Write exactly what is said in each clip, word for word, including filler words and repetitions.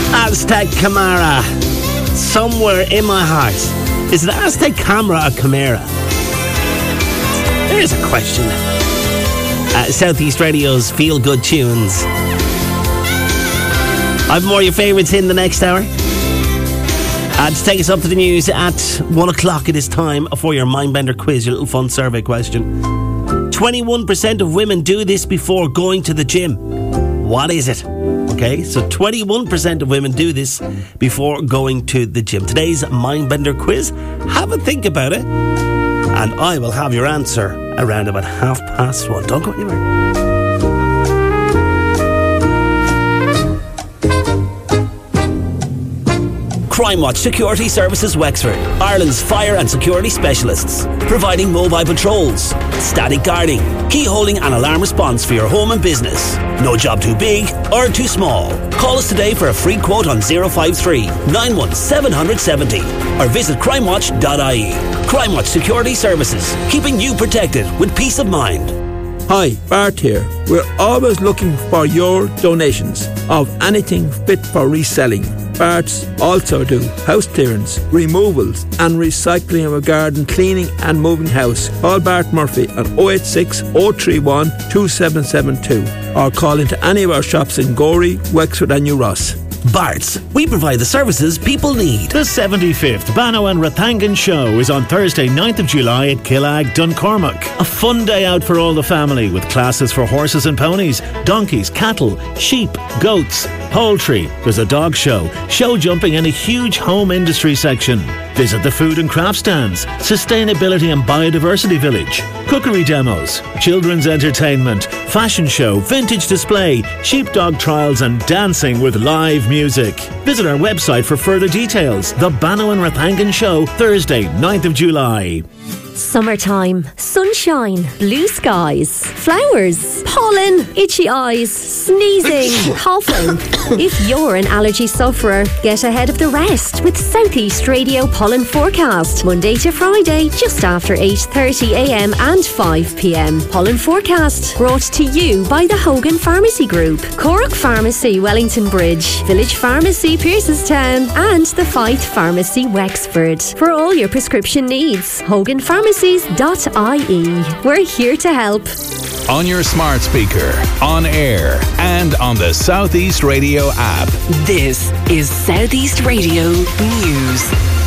Aztec Camara. Somewhere in my heart. Is it Aztec Camara or Camara? There's a question. Uh, Southeast Radio's Feel Good Tunes. I've more of your favourites in the next hour. Uh, to take us up to the news at one o'clock, it is time for your Mindbender quiz, your little fun survey question. twenty-one percent of women do this before going to the gym. What is it? Okay, so twenty-one percent of women do this before going to the gym. Today's Mindbender quiz. Have a think about it, and I will have your answer around about half past one. Don't go anywhere. Crime Watch Security Services Wexford, Ireland's fire and security specialists, providing mobile patrols, static guarding, key holding and alarm response for your home and business. No job too big or too small. Call us today for a free quote on zero five three, nine one seven seven zero or visit crime watch dot I E. Crime Watch Security Services, keeping you protected with peace of mind. Hi, Bart here. We're always looking for your donations of anything fit for reselling. Bart's also do house clearance, removals and recycling of a garden, cleaning and moving house. Call Bart Murphy on oh eight six, oh three one, two seven seven two or call into any of our shops in Gorey, Wexford and New Ross. Bart's, we provide the services people need. The seventy-fifth Banno and Rathangan Show is on Thursday, ninth of July at Killag, Duncormac. A fun day out for all the family with classes for horses and ponies, donkeys, cattle, sheep, goats, poultry. There's a dog show, show jumping and a huge home industry section. Visit the food and craft stands, sustainability and biodiversity village, cookery demos, children's entertainment, fashion show, vintage display, sheepdog trials and dancing with live music. Visit our website for further details. The Banno and Rathangan Show, Thursday, ninth of July. Summertime, sunshine, blue skies, flowers, pollen, itchy eyes, sneezing, coughing. If you're an allergy sufferer, get ahead of the rest with Southeast Radio Pollen Forecast. Monday to Friday, just after eight thirty a m and five p m. Pollen Forecast, brought to you by the Hogan Pharmacy Group, Cork Pharmacy, Wellington Bridge, Village Pharmacy, Pearsestown, and the Fife Pharmacy, Wexford. For all your prescription needs, Hogan Pharmacy. Pharmacies dot I E. We're here to help. On your smart speaker, on air, and on the Southeast Radio app. This is Southeast Radio News.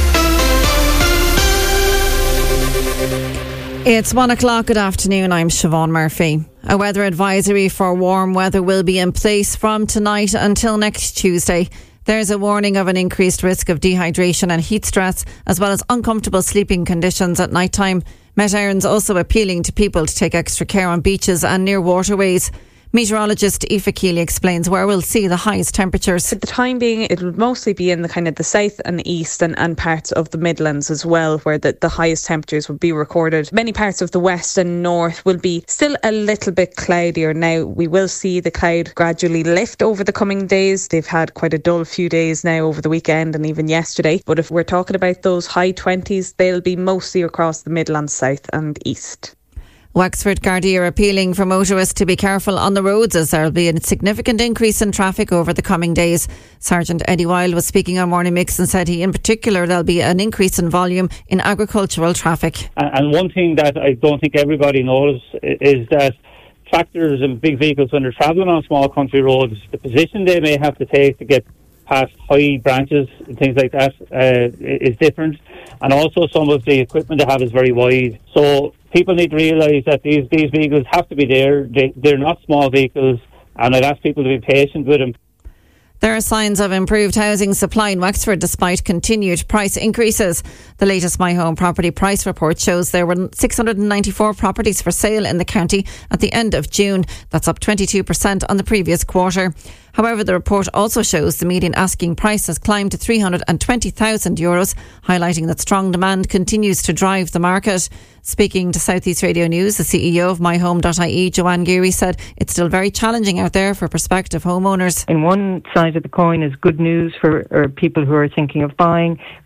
It's one o'clock. Good afternoon. I'm Siobhan Murphy. A weather advisory for warm weather will be in place from tonight until next Tuesday. There's a warning of an increased risk of dehydration and heat stress, as well as uncomfortable sleeping conditions at night time. Met Éireann's also appealing to people to take extra care on beaches and near waterways. Meteorologist Aoife Keeley explains where we'll see the highest temperatures. For the time being, it will mostly be in the kind of the south and east and, and parts of the Midlands as well, where the, the highest temperatures will be recorded. Many parts of the west and north will be still a little bit cloudier. Now, we will see the cloud gradually lift over the coming days. They've had quite a dull few days now over the weekend and even yesterday. But if we're talking about those high twenties, they'll be mostly across the Midlands, south and east. Wexford Gardaí are appealing for motorists to be careful on the roads as there will be a significant increase in traffic over the coming days. Sergeant Eddie Wilde was speaking on Morning Mix and said he, in particular, there'll be an increase in volume in agricultural traffic. And one thing that I don't think everybody knows is that tractors and big vehicles, when they're travelling on small country roads, the position they may have to take to get past high branches and things like that uh, is different. And also some of the equipment they have is very wide. So people need to realise that these, these vehicles have to be there. They, they're not small vehicles, and I'd ask people to be patient with them. There are signs of improved housing supply in Wexford despite continued price increases. The latest My Home Property Price Report shows there were six hundred ninety-four properties for sale in the county at the end of June. That's up twenty-two percent on the previous quarter. However, the report also shows the median asking price has climbed to three hundred twenty thousand euros, highlighting that strong demand continues to drive the market. Speaking to Southeast Radio News, the C E O of my home dot I E, Joanne Geary, said it's still very challenging out there for prospective homeowners. In one side of the coin is good news for or people who are thinking of buying.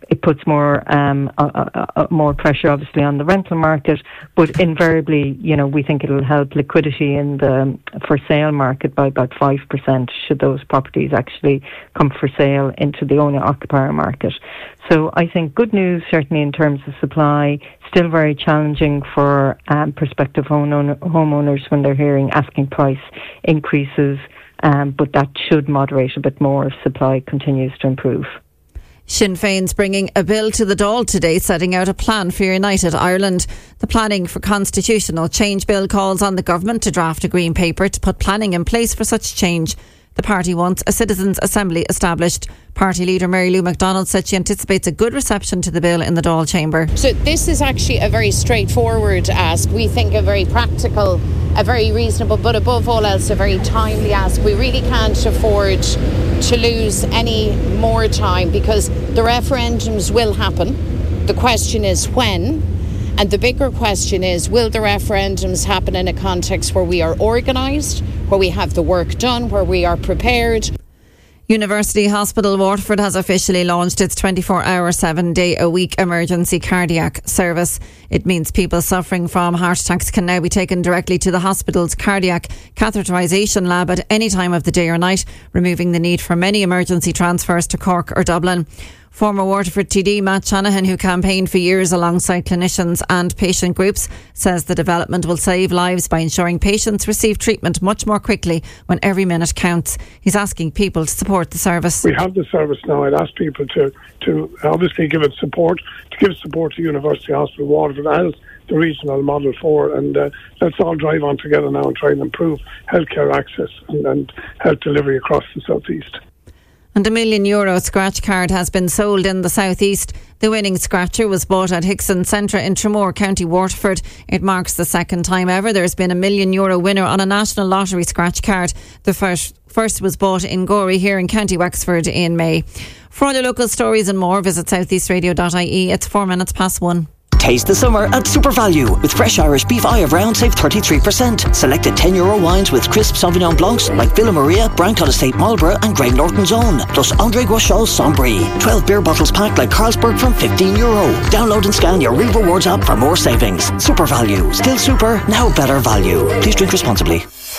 it puts more um, uh, uh, more pressure, obviously, on the rental market. But invariably, you know, we think it'll help liquidity in the for sale market by about five percent should those properties actually come for sale into the owner-occupier market. So I think good news, certainly in terms of supply. Still very challenging for um, prospective homeowner, homeowners when they're hearing asking price increases, um, but that should moderate a bit more if supply continues to improve. Sinn Féin's bringing a bill to the Dáil today setting out a plan for United Ireland. The Planning for Constitutional Change bill calls on the government to draft a green paper to put planning in place for such change. The party wants a citizens' assembly established. Party leader Mary Lou McDonald said she anticipates a good reception to the bill in the Dáil chamber. So this is actually a very straightforward ask. We think a very practical, a very reasonable, but above all else a very timely ask. We really can't afford to lose any more time because the referendums will happen. The question is when. And the bigger question is, will the referendums happen in a context where we are organised, where we have the work done, where we are prepared? University Hospital Waterford has officially launched its twenty-four hour, seven day a week emergency cardiac service. It means people suffering from heart attacks can now be taken directly to the hospital's cardiac catheterisation lab at any time of the day or night, removing the need for many emergency transfers to Cork or Dublin. Former Waterford T D Matt Shanahan, who campaigned for years alongside clinicians and patient groups, says the development will save lives by ensuring patients receive treatment much more quickly when every minute counts. He's asking people to support the service. We have the service now. I'd ask people to, to obviously give it support, to give support to University Hospital Waterford as the regional model for, and uh, let's all drive on together now and try and improve healthcare access and, and health delivery across the South East. And a million euro scratch card has been sold in the South East. The winning scratcher was bought at Hickson Centre in Tramore, County Waterford. It marks the second time ever there's been a million euro winner on a national lottery scratch card. The first, first was bought in Gorey here in County Wexford in May. For all your local stories and more, visit southeast radio dot I E. It's four minutes past one. Taste the summer at Super Value. With fresh Irish beef eye of round, save thirty-three percent. Selected ten euro wines with crisp Sauvignon Blancs like Villa Maria, Brancott Estate Marlborough and Greg Norton's Own. Plus André Guachal's Sombry. twelve beer bottles packed like Carlsberg from fifteen euro. Download and scan your Real Rewards app for more savings. Super Value. Still super, now better value. Please drink responsibly.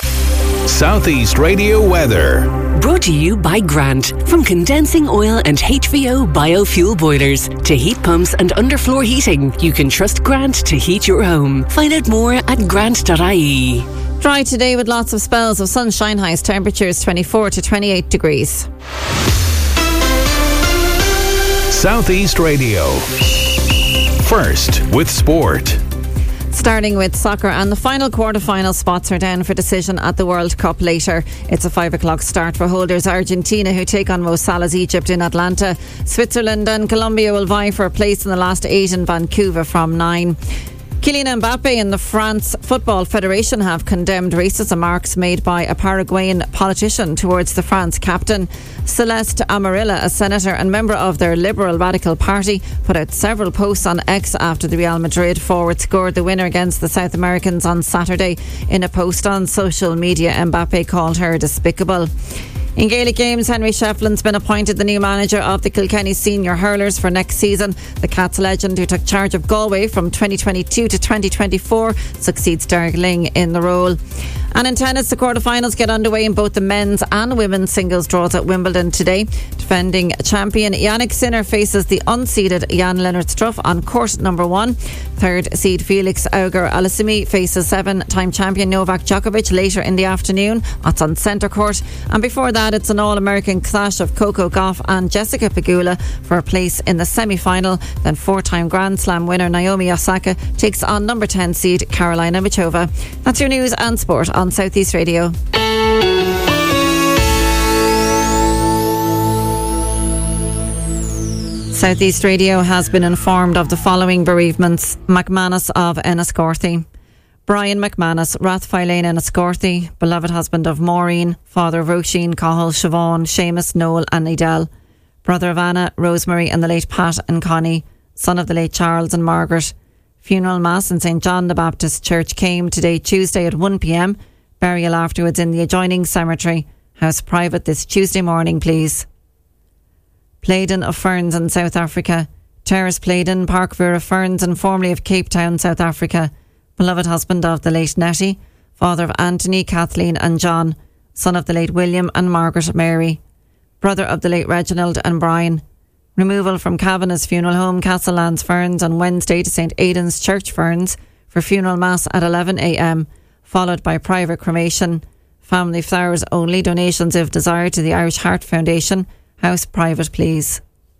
Southeast Radio weather. Brought to you by Grant. From condensing oil and H V O biofuel boilers to heat pumps and underfloor heating, you can trust Grant to heat your home. Find out more at grant dot I E. Dry today with lots of spells of sunshine. Highest temperatures twenty-four to twenty-eight degrees. Southeast Radio. First with sport. Starting with soccer, and the final quarter-final spots are down for decision at the World Cup later. It's a five o'clock start for holders Argentina, who take on Mo Salah's Egypt in Atlanta. Switzerland and Colombia will vie for a place in the last eight in Vancouver from nine. Kylian Mbappe and the France Football Federation have condemned racist remarks made by a Paraguayan politician towards the France captain. Celeste Amarilla, a senator and member of their Liberal Radical Party, put out several posts on X after the Real Madrid forward scored the winner against the South Americans on Saturday. In a post on social media, Mbappe called her despicable. In Gaelic games, Henry Shefflin's been appointed the new manager of the Kilkenny Senior Hurlers for next season. The Cats legend, who took charge of Galway from twenty twenty-two to twenty twenty-four, succeeds Derek Ling in the role. And in tennis, the quarterfinals get underway in both the men's and women's singles draws at Wimbledon today. Defending champion Yannick Sinner faces the unseeded Jan Lennart Struff on court number one. Third seed Felix Auger-Aliassime faces seven-time champion Novak Djokovic later in the afternoon. That's on centre court. And before that, it's an all-American clash of Coco Gauff and Jessica Pegula for a place in the semi-final. Then four-time Grand Slam winner Naomi Osaka takes on number ten seed Karolina Muchova. That's your news and sport on Southeast Radio. Southeast Radio has been informed of the following bereavements. McManus of Enniscorthy. Brian McManus, Rathfilein Enniscorthy, beloved husband of Maureen, father of Roisin, Cahill, Siobhan, Seamus, Noel and Edel, brother of Anna, Rosemary and the late Pat and Connie, son of the late Charles and Margaret. Funeral mass in Saint John the Baptist Church came today Tuesday at one p.m. Burial afterwards in the adjoining cemetery. House private this Tuesday morning, please. Playden of Ferns in South Africa. Terrace Playden, Park Vera Ferns, and formerly of Cape Town, South Africa. Beloved husband of the late Nettie, father of Anthony, Kathleen and John, son of the late William and Margaret Mary, brother of the late Reginald and Brian. Removal from Kavanagh's Funeral Home, Castlelands Ferns, on Wednesday to St Aidan's Church Ferns for funeral mass at eleven a m, followed by private cremation. Family flowers only, donations if desired to the Irish Heart Foundation. House private, please.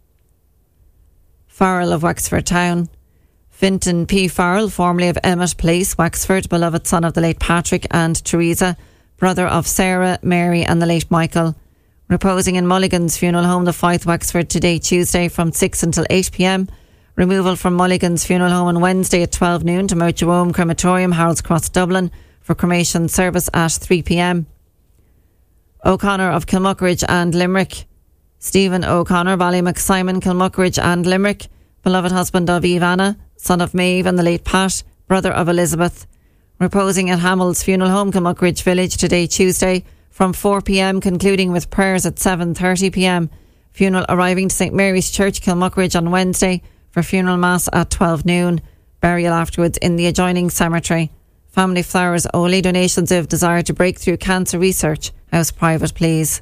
Farrell of Wexford Town. Fintan P. Farrell, formerly of Emmet Place, Wexford, beloved son of the late Patrick and Teresa, brother of Sarah, Mary and the late Michael. Reposing in Mulligan's Funeral Home, the Fife, Wexford, today, Tuesday, from six until eight p m. Removal from Mulligan's Funeral Home on Wednesday at twelve noon to Mount Jerome Crematorium, Harold's Cross, Dublin, for cremation service at three p m. O'Connor of Kilmuckridge and Limerick. Stephen O'Connor, Ballymacsimon, Kilmuckridge and Limerick, beloved husband of Ivana, son of Maeve and the late Pat, brother of Elizabeth. Reposing at Hamill's Funeral Home, Kilmuckridge Village, today, Tuesday, from four p m, concluding with prayers at seven thirty p m. Funeral arriving to St Mary's Church, Kilmuckridge, on Wednesday for funeral mass at twelve noon. Burial afterwards in the adjoining cemetery. Family flowers only, donations if desired to Breakthrough Cancer Research. House private, please.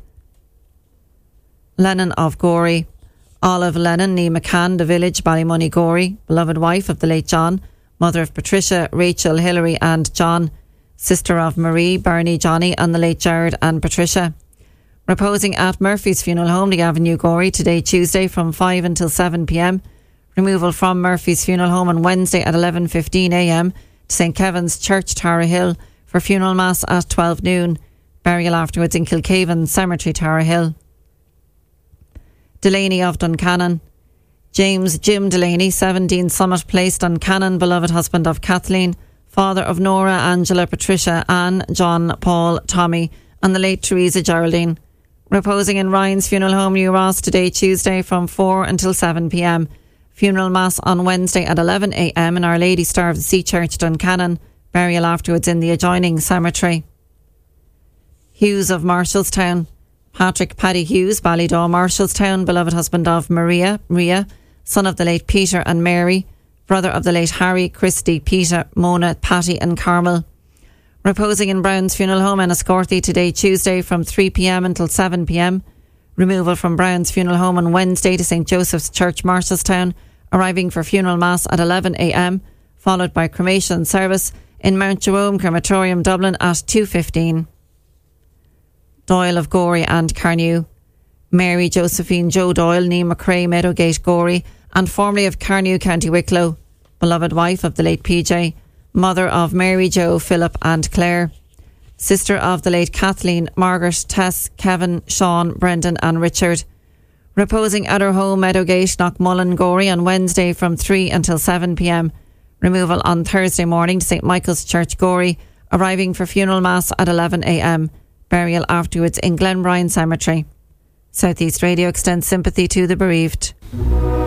Lennon of Gorey. Olive Lennon, nee McCann, the village, Ballymoney, Gorey, beloved wife of the late John, mother of Patricia, Rachel, Hilary and John, sister of Marie, Bernie, Johnny and the late Jared and Patricia. Reposing at Murphy's Funeral Home, the Avenue, Gorey, today, Tuesday, from five until seven p m. Removal from Murphy's Funeral Home on Wednesday at eleven fifteen a m to St Kevin's Church, Tara Hill, for funeral mass at twelve noon. Burial afterwards in Kilcaven Cemetery, Tara Hill. Delaney of Duncannon. James Jim Delaney, seventeen Summit Place, Duncannon, beloved husband of Kathleen, father of Nora, Angela, Patricia, Anne, John, Paul, Tommy and the late Teresa Geraldine. Reposing in Ryan's Funeral Home, New Ross, today, Tuesday, from four until seven p m. Funeral mass on Wednesday at eleven a m in Our Lady Star of the Sea Church, Duncannon. Burial afterwards in the adjoining cemetery. Hughes of Marshallstown. Patrick Paddy Hughes, Ballydaw, Marshallstown, beloved husband of Maria, Ria, son of the late Peter and Mary, brother of the late Harry, Christy, Peter, Mona, Patty and Carmel. Reposing in Brown's Funeral Home, Enniscorthy, today, Tuesday, from three p m until seven p m. Removal from Brown's Funeral Home on Wednesday to St Joseph's Church, Marshallstown, arriving for funeral mass at eleven a m, followed by cremation service in Mount Jerome Crematorium, Dublin, at two fifteen. Doyle of Gorey and Carnew. Mary Josephine Joe Doyle, nee McCrae, Meadowgate, Gorey, and formerly of Carnew, County Wicklow, beloved wife of the late P J, mother of Mary Jo, Philip and Claire, sister of the late Kathleen, Margaret, Tess, Kevin, Sean, Brendan and Richard. Reposing at her home, Meadowgate, Knockmullen, Gorey, on Wednesday from three until seven p m. Removal on Thursday morning to St Michael's Church, Gorey, arriving for funeral mass at eleven a m. Burial afterwards in Glenbryan Cemetery. South East Radio extends sympathy to the bereaved.